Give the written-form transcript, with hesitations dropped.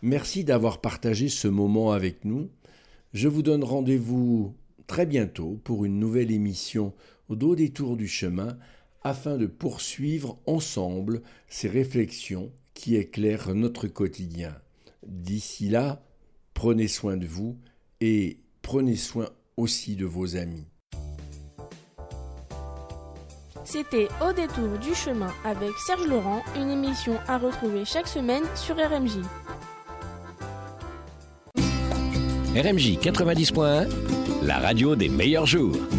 Merci d'avoir partagé ce moment avec nous. Je vous donne rendez-vous très bientôt pour une nouvelle émission au détour du chemin afin de poursuivre ensemble ces réflexions qui éclairent notre quotidien. D'ici là, prenez soin de vous et prenez soin aussi de vos amis. C'était Au détour du chemin avec Serge Laurent, une émission à retrouver chaque semaine sur RMJ. RMJ 90.1, la radio des meilleurs jours.